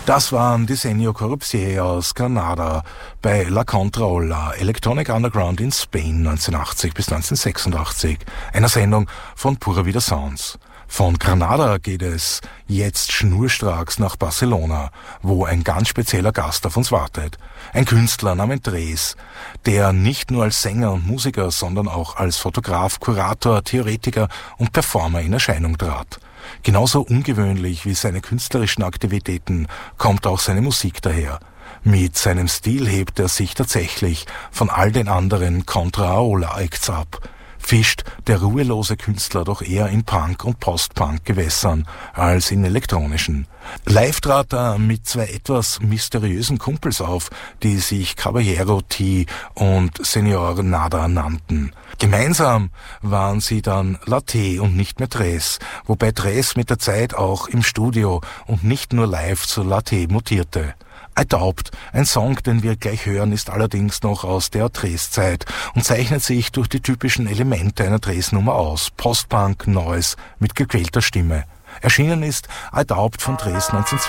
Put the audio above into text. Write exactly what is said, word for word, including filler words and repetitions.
Das waren die Senor Corrupzier aus Granada bei La Controla, Electronic Underground in Spain neunzehnhundertachtzig bis neunzehnhundertsechsundachtzig, einer Sendung von Pura Vida Sounds. Von Granada geht es jetzt schnurstracks nach Barcelona, wo ein ganz spezieller Gast auf uns wartet. Ein Künstler namens Dres, der nicht nur als Sänger und Musiker, sondern auch als Fotograf, Kurator, Theoretiker und Performer in Erscheinung trat. Genauso ungewöhnlich wie seine künstlerischen Aktivitäten kommt auch seine Musik daher. Mit seinem Stil hebt er sich tatsächlich von all den anderen Contra-Aula-Acts ab. Fischt der ruhelose Künstler doch eher in Punk- und Post-Punk-Gewässern als in elektronischen. Live trat er mit zwei etwas mysteriösen Kumpels auf, die sich Caballero T und Senor Nada nannten. Gemeinsam waren sie dann Latte und nicht mehr Dres, wobei Dres mit der Zeit auch im Studio und nicht nur live zu Latte mutierte. I Doubt, ein Song, den wir gleich hören, ist allerdings noch aus der Dres-Zeit und zeichnet sich durch die typischen Elemente einer Dres-Nummer aus. Post-Punk, Noise mit gequälter Stimme. Erschienen ist I Doubt von Dres neunzehnhundertzweiundsiebzig.